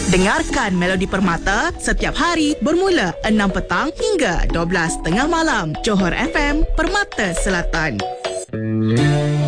Dengarkan Melodi Permata setiap hari bermula 6 petang hingga 12 tengah malam. Johor FM, Permata Selatan.